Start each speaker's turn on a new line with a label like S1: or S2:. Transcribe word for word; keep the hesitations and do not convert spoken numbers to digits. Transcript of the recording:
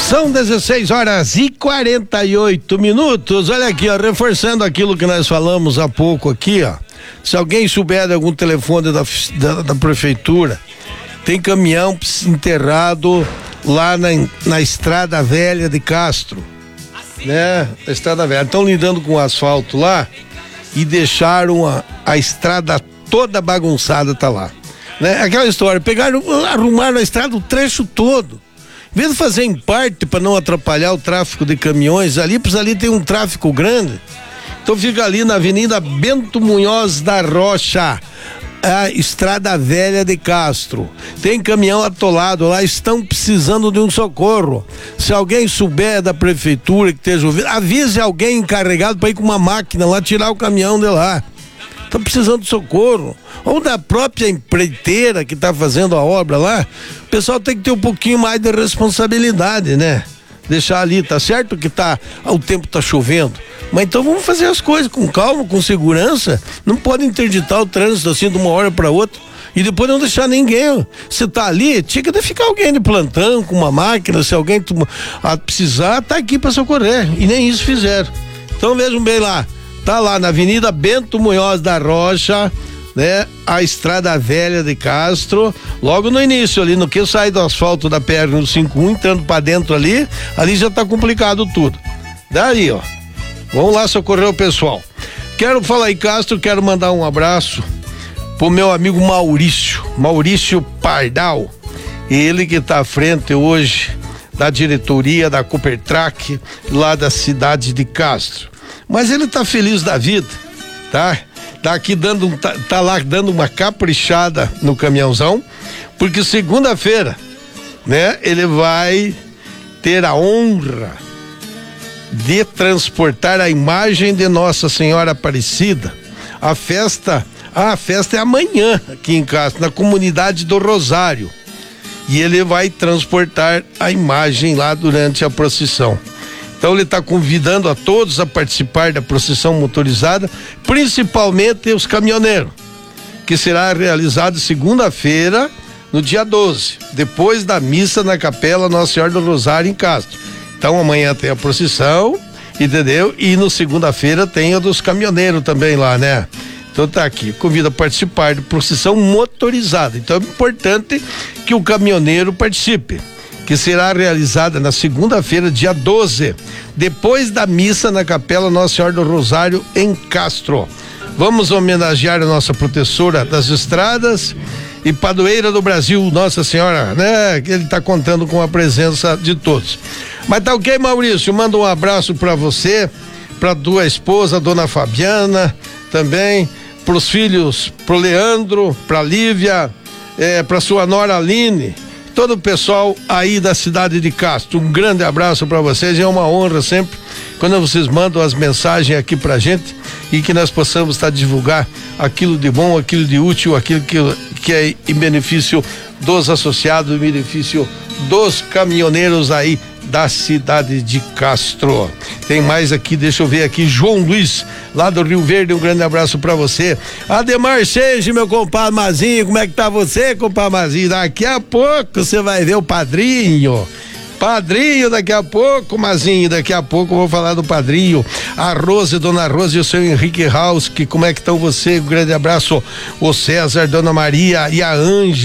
S1: São dezesseis horas e quarenta e oito minutos. Olha aqui, ó, reforçando aquilo que nós falamos há pouco aqui, ó. Se alguém souber de algum telefone da, da, da prefeitura, tem caminhão enterrado lá na, na Estrada Velha de Castro, né? A Estrada Velha. Estão lidando com o asfalto lá e deixaram a, a estrada toda bagunçada, tá lá, né? Aquela história, pegaram, arrumaram a estrada, o trecho todo. Em vez de fazer em parte para não atrapalhar o tráfego de caminhões ali, pois ali tem um tráfego grande. Então fica ali na Avenida Bento Munhoz da Rocha, a Estrada Velha de Castro. Tem caminhão atolado lá, estão precisando de um socorro. Se alguém souber da prefeitura que esteja ouvindo, avise alguém encarregado para ir com uma máquina lá tirar o caminhão de lá. Estão precisando de socorro. Ou da própria empreiteira que está fazendo a obra lá. O pessoal tem que ter um pouquinho mais de responsabilidade, né? Deixar ali, tá certo que tá, o tempo tá chovendo, mas então vamos fazer as coisas com calma, com segurança. Não pode interditar o trânsito assim de uma hora para outra e depois não deixar ninguém. Se tá ali, tinha que ficar alguém de plantão com uma máquina, se alguém a precisar, tá aqui para socorrer, e nem isso fizeram. Então vejam bem lá, tá lá na Avenida Bento Munhoz da Rocha, né? A Estrada Velha de Castro, logo no início ali, no que sai do asfalto da P R cento e cinquenta e um, entrando pra dentro ali, ali já tá complicado tudo. Daí, ó, vamos lá socorrer o pessoal. Quero falar em Castro, quero mandar um abraço pro meu amigo Maurício, Maurício Pardal, ele que tá à frente hoje da diretoria da Coopertrack, lá da cidade de Castro. Mas ele tá feliz da vida, tá? Tá aqui dando, tá, tá lá dando uma caprichada no caminhãozão, porque segunda-feira, né, ele vai ter a honra de transportar a imagem de Nossa Senhora Aparecida. A festa, ah, a festa é amanhã aqui em Castro, na comunidade do Rosário. E ele vai transportar a imagem lá durante a procissão. Então ele está convidando a todos a participar da procissão motorizada, principalmente os caminhoneiros, que será realizado segunda-feira, no dia doze, depois da missa na Capela Nossa Senhora do Rosário em Castro. Então amanhã tem a procissão, entendeu? E no segunda-feira tem a dos caminhoneiros também lá, né? Então tá aqui, convida a participar de procissão motorizada. Então é importante que o caminhoneiro participe, que será realizada na segunda-feira, dia doze, depois da missa na Capela Nossa Senhora do Rosário em Castro. Vamos homenagear a nossa protetora das estradas e padroeira do Brasil, Nossa Senhora, né? Que ele está contando com a presença de todos. Mas tá ok, Maurício? Manda um abraço para você, para tua esposa, Dona Fabiana, também pros filhos, pro Leandro, pra Lívia, é, pra sua nora Aline, todo o pessoal aí da cidade de Castro. Um grande abraço para vocês, é uma honra sempre quando vocês mandam as mensagens aqui pra gente e que nós possamos estar tá, divulgar aquilo de bom, aquilo de útil, aquilo que, que é em benefício dos associados, em benefício dos caminhoneiros aí da cidade de Castro. Tem mais aqui, deixa eu ver aqui, João Luiz, lá do Rio Verde, um grande abraço pra você. Ademar Senge, meu compadre Mazinho, como é que tá você, compadre Mazinho? Daqui a pouco você vai ver o padrinho. Padrinho, daqui a pouco, Mazinho, daqui a pouco eu vou falar do padrinho. A Rose, Dona Rose e o seu Henrique Haus, que como é que estão você? Um grande abraço. O César, Dona Maria e a Ângela.